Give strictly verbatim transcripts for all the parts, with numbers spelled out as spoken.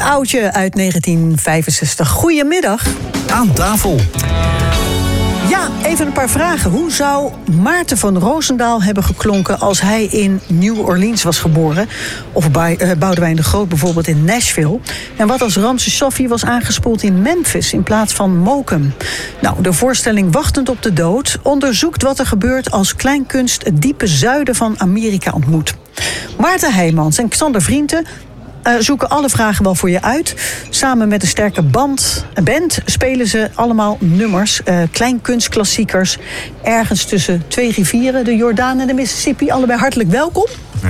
oudje uit negentien vijfenzestig. Goedemiddag. Aan tafel. Ja, even een paar vragen. Hoe zou Maarten van Roosendaal hebben geklonken als hij in New Orleans was geboren? Of bij uh, Boudewijn de Groot bijvoorbeeld in Nashville? En wat als Ramses Shaffi was aangespoeld in Memphis in plaats van Mokum? Nou, de voorstelling Wachtend op de Dood onderzoekt wat er gebeurt als kleinkunst het diepe zuiden van Amerika ontmoet. Maarten Heijmans en Xander Vrienden Uh, zoeken alle vragen wel voor je uit. Samen met een sterke band, een band spelen ze allemaal nummers. Uh, kleinkunstklassiekers. Ergens tussen twee rivieren, de Jordaan en de Mississippi. Allebei hartelijk welkom.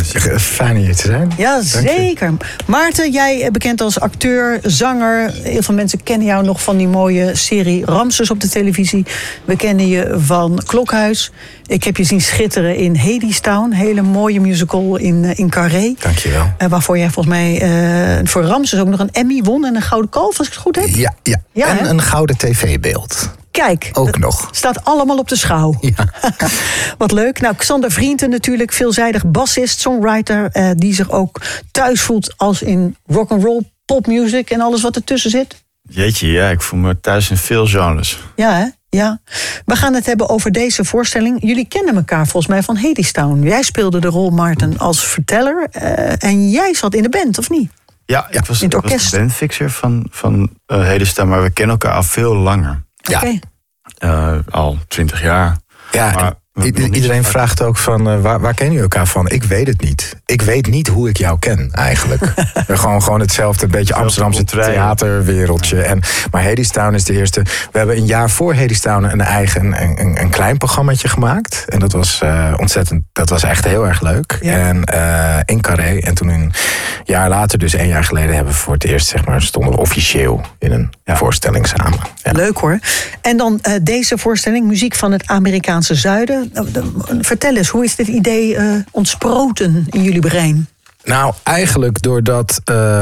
Fijn hier te zijn. Ja, zeker. Maarten, jij bekend als acteur, zanger. Heel veel mensen kennen jou nog van die mooie serie Ramses op de televisie. We kennen je van Klokhuis. Ik heb je zien schitteren in Hadestown. Hele mooie musical in, in Carré. Dankjewel. Uh, waarvoor jij volgens mij uh, voor Ramses ook nog een Emmy won en een Gouden Kalf, als ik het goed heb. Ja, ja. ja en hè? Een gouden tv-beeld. Kijk, ook nog. Staat allemaal op de schouw. Ja. Wat leuk. Nou, Xander Vrienden natuurlijk, veelzijdig bassist, songwriter, uh, die zich ook thuis voelt als in rock'n'roll, popmuziek en alles wat ertussen zit. Jeetje, ja, ik voel me thuis in veel genres. Ja, hè? Ja. We gaan het hebben over deze voorstelling. Jullie kennen elkaar volgens mij van Hadestown. Jij speelde de rol, Maarten, als verteller. Uh, en jij zat in de band, of niet? Ja, ik was, in het orkest. was de bandfixer van, van uh, Hadestown, maar we kennen elkaar al veel langer. Ja. Okay. Uh, al twintig jaar. Ja, maar I- iedereen vraagt ook van, uh, waar, waar kennen jullie elkaar van? Ik weet het niet. Ik weet niet hoe ik jou ken, eigenlijk. gewoon, gewoon hetzelfde, een beetje Amsterdamse theaterwereldje. Ja. En, maar Hadestown is de eerste. We hebben een jaar voor Hadestown een eigen, een, een, een klein programmaatje gemaakt. En dat was uh, ontzettend, dat was echt heel erg leuk. Ja. En uh, in Carré. En toen een jaar later, dus één jaar geleden, hebben we voor het eerst, zeg maar, stonden we officieel in een ja. voorstelling samen. Ja. Leuk hoor. En dan uh, deze voorstelling, muziek van het Amerikaanse zuiden. Vertel eens, hoe is dit idee uh, ontsproten in jullie brein? Nou, eigenlijk doordat,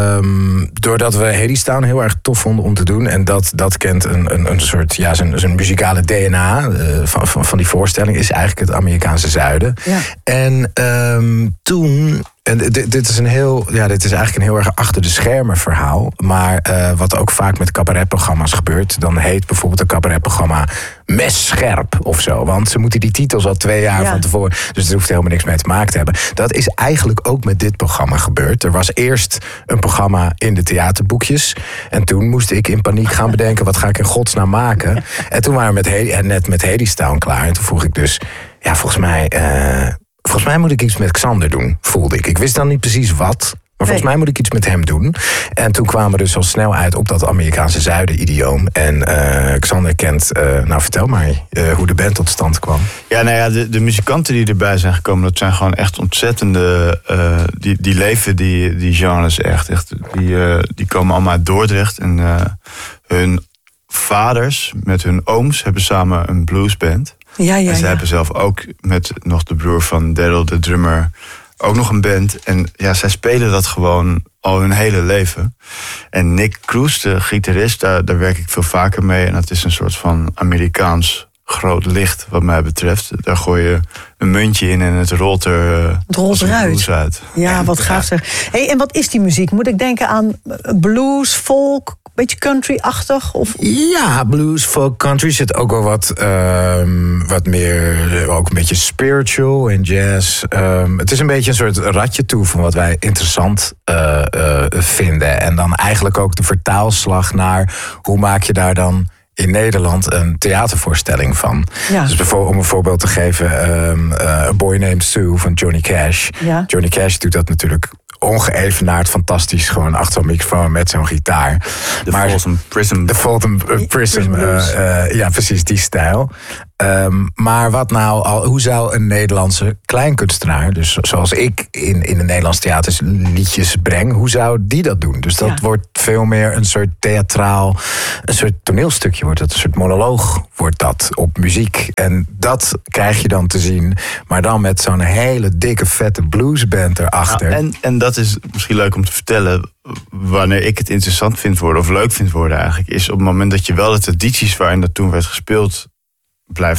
um, doordat we Hadestown heel erg tof vonden om te doen. En dat, dat kent een, een, een soort, ja, zijn, zijn muzikale D N A uh, van, van, van die voorstelling. Is eigenlijk het Amerikaanse zuiden. Ja. En um, toen... En dit, dit is een heel, ja, dit is eigenlijk een heel erg achter de schermen verhaal. Maar uh, wat ook vaak met cabaretprogramma's gebeurt, dan heet bijvoorbeeld een cabaretprogramma Messcherp of zo. Want ze moeten die titels al twee jaar ja. van tevoren. Dus er hoeft helemaal niks mee te maken te hebben. Dat is eigenlijk ook met dit programma gebeurd. Er was eerst een programma in de theaterboekjes. En toen moest ik in paniek gaan bedenken, wat ga ik in godsnaam maken? En toen waren we met He- net met Hadestown klaar. En toen vroeg ik dus, ja, volgens mij... Uh, Volgens mij moet ik iets met Xander doen, voelde ik. Ik wist dan niet precies wat, maar volgens mij moet ik iets met hem doen. En toen kwamen we dus al snel uit op dat Amerikaanse zuiden-idioom. En uh, Xander kent, uh, nou vertel maar, uh, hoe de band tot stand kwam. Ja, nou ja, de, de muzikanten die erbij zijn gekomen, dat zijn gewoon echt ontzettende... Uh, die, die leven die, die genres echt. echt die, uh, die komen allemaal uit Dordrecht. En uh, hun vaders met hun ooms hebben samen een bluesband. Ja, ja, en ze ja. hebben zelf ook met nog de broer van Daryl, de drummer, ook nog een band. En ja, zij spelen dat gewoon al hun hele leven. En Nick Cruz, de gitarist, daar, daar werk ik veel vaker mee. En dat is een soort van Amerikaans groot licht wat mij betreft. Daar gooi je een muntje in en het rolt er uh, het rolt eruit. uit. Ja, wat gaaf zeg. Hey, en wat is die muziek? Moet ik denken aan blues, folk, beetje country-achtig? Of? Ja, blues, folk, country zit ook wel wat, um, wat meer, ook een beetje spiritual en jazz. Um, het is een beetje een soort ratje toe van wat wij interessant uh, uh, vinden. En dan eigenlijk ook de vertaalslag naar hoe maak je daar dan in Nederland een theatervoorstelling van. Ja. Dus bijvoorbeeld, om een voorbeeld te geven, um, uh, A Boy Named Sue van Johnny Cash. Ja. Johnny Cash doet dat natuurlijk ongeëvenaard fantastisch, gewoon achter een microfoon met zo'n gitaar. De Folsom Prism. De Folsom uh, Prism, uh, uh, ja precies, die stijl. Um, maar wat nou, al, hoe zou een Nederlandse kleinkunstenaar, dus zoals ik in, in de Nederlandse theaters liedjes breng, hoe zou die dat doen? Dus dat ja. wordt veel meer een soort theatraal, een soort toneelstukje wordt dat, een soort monoloog wordt dat op muziek. En dat krijg je dan te zien, maar dan met zo'n hele dikke vette bluesband erachter. Nou, en, en dat is misschien leuk om te vertellen, wanneer ik het interessant vind worden, of leuk vind worden eigenlijk, is op het moment dat je wel de tradities waarin dat toen werd gespeeld blijft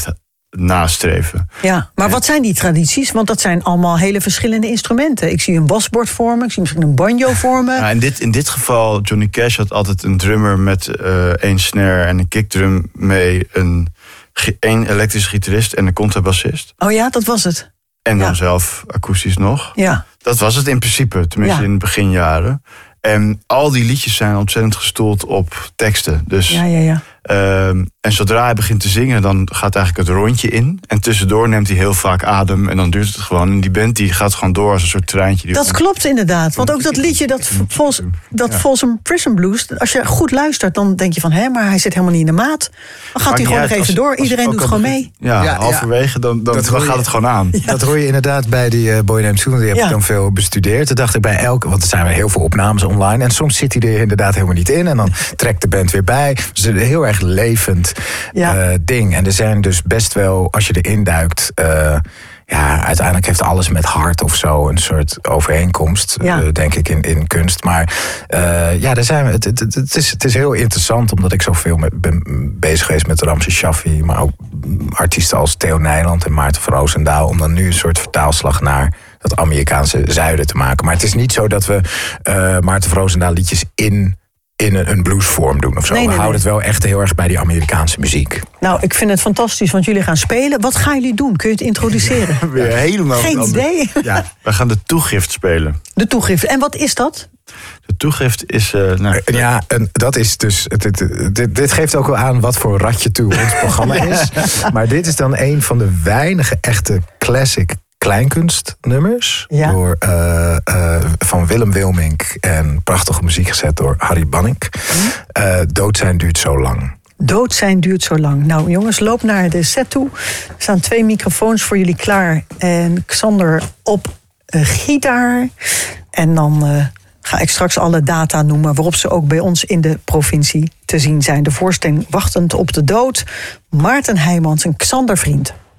nastreven. Ja, maar wat zijn die tradities? Want dat zijn allemaal hele verschillende instrumenten. Ik zie een basbord vormen, ik zie misschien een banjo vormen. Ja, in, dit, in dit geval, Johnny Cash had altijd een drummer met uh, één snare en een kickdrum mee, een, één elektrische gitarist en een contrabassist. Oh ja, dat was het. En dan ja. zelf akoestisch nog. Ja. Dat was het in principe, tenminste ja. in de beginjaren. En al die liedjes zijn ontzettend gestoeld op teksten. Dus, ja, ja, ja. Um, en zodra hij begint te zingen, dan gaat eigenlijk het rondje in. En tussendoor neemt hij heel vaak adem. En dan duurt het gewoon. En die band die gaat gewoon door als een soort treintje. Die dat van... klopt inderdaad. Want ook dat liedje, dat, Folsom, dat ja. Folsom Prison Blues, als je goed luistert, dan denk je van, hé, maar hij zit helemaal niet in de maat. Dan gaat hij gewoon nog even als, door. Iedereen doet gewoon mee. Ja, ja halverwege, dan, dan, dan gaat je, het gewoon aan. Ja. Dat hoor je inderdaad bij die uh, Boy Named Sue. Die heb ja. ik dan veel bestudeerd. Toen dacht ik bij elke, want er zijn weer heel veel opnames online. En soms zit hij er inderdaad helemaal niet in. En dan trekt de band weer bij. Dus het is een heel erg levend ja. uh, ding. En er zijn dus best wel, als je erin duikt, uh, ja, uiteindelijk heeft alles met hart of zo een soort overeenkomst, ja. uh, denk ik, in, in kunst. Maar uh, ja, daar zijn we. Het, het, het, het, is, het is heel interessant, omdat ik zoveel met, ben bezig geweest met Ramses Shaffi, maar ook artiesten als Theo Nijland en Maarten van Roosendaal, om dan nu een soort vertaalslag naar dat Amerikaanse zuiden te maken. Maar het is niet zo dat we uh, Maarten van Roosendaal liedjes in in een, een bluesvorm doen of zo. Nee, nee, we houden nee. het wel echt heel erg bij die Amerikaanse muziek. Nou, ik vind het fantastisch, want jullie gaan spelen. Wat gaan jullie doen? Kun je het introduceren? Weer helemaal Geen anders. idee. Ja, we gaan de toegift spelen. De toegift. En wat is dat? De toegift is... Uh, nou, ja, en dat is dus... Dit, dit, dit geeft ook wel aan wat voor ratje toe ons programma ja. is. Maar dit is dan een van de weinige echte classic kleinkunstnummers ja. door, uh, uh, van Willem Wilmink en prachtige muziek gezet door Harry Banning. Mm. Uh, Dood zijn duurt zo lang. Dood zijn duurt zo lang. Nou jongens, loop naar de set toe. Er staan twee microfoons voor jullie klaar. En Xander op uh, gitaar. En dan uh, ga ik straks alle data noemen waarop ze ook bij ons in de provincie te zien zijn. De voorstelling Wachtend op de Dood. Maarten Heijmans en Xander Vriend.